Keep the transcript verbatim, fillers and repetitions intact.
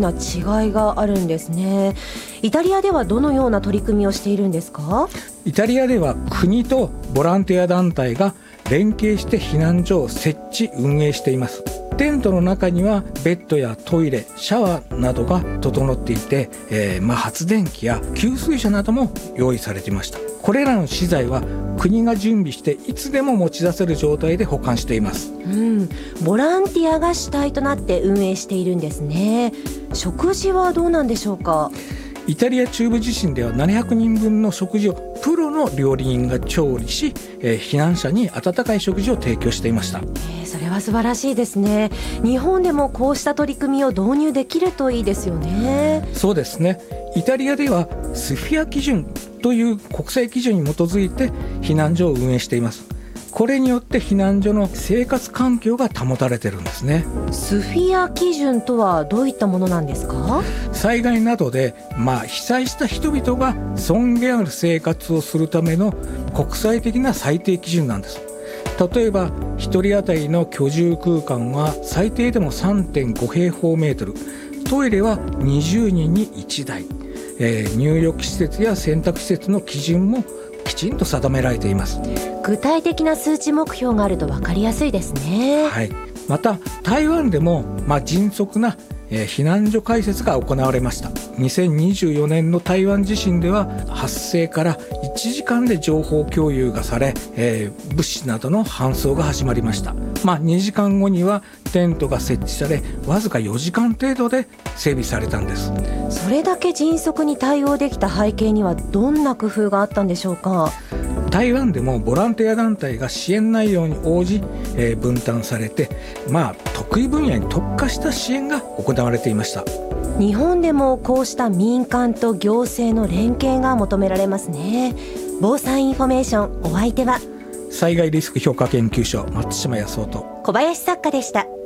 きな違いがあるんですね。イタリアではどのような取り組みをしているんですか？ イタリアでは国とボランティア団体が連携して避難所を設置運営しています。テントの中にはベッドやトイレ、シャワーなどが整っていて、えーまあ、発電機や給水車なども用意されていました。これらの資材は国が準備していつでも持ち出せる状態で保管しています。 うん、ボランティアが主体となって運営しているんですね。食事はどうなんでしょうか？ イタリア中部地震ではななひゃくにんぶんの食事をプロの料理人が調理し、えー、避難者に温かい食事を提供していました。 えー、それは素晴らしいですね。日本でもこうした取り組みを導入できるといいですよね。 そうですね。イタリアではスフィア基準という国際基準に基づいて避難所を運営しています。これによって避難所の生活環境が保たれてるんですね。 スフィア基準とはどういったものなんですか？ 災害などで、まあ、被災した人々が尊厳ある生活をするための国際的な最低基準なんです。例えばひとり当たりの居住空間は最低でも さんてんご 平方メートル、トイレはにじゅうにんにいちだい、えー、入浴施設や洗濯施設の基準もきちんと定められています。 具体的な数値目標があると分かりやすいですね。 はい、また台湾でも、まあ、迅速な、えー、避難所開設が行われました。にせんにじゅうよねんの台湾地震では発生からいちじかんで情報共有がされ、えー、物資などの搬送が始まりました。まあ、にじかんごにはテントが設置されわずかよじかん程度で整備されたんです。 それだけ迅速に対応できた背景にはどんな工夫があったんでしょうか？ 台湾でもボランティア団体が支援内容に応じ、えー、分担されて、まあ、得意分野に特化した支援が行われていました。 日本でもこうした民間と行政の連携が求められますね。防災インフォメーション、お相手は災害リスク評価研究所松島康夫と小林作家でした。